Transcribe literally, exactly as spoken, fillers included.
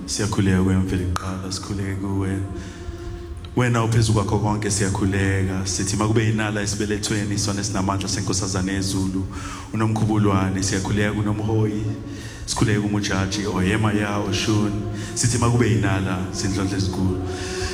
siyakhuleka kwemvelo iqala sikhuleke kuwe wena uphezu kwakho konke siyakhuleka sithi makube inala esibelethweni isona esinamandla senkosazana ezulu unomkhubulwane siyakhuleka kunomhoyi sikhuleke kumujaji oyema yawo shun sithi makube inala sindlondle ezikhulu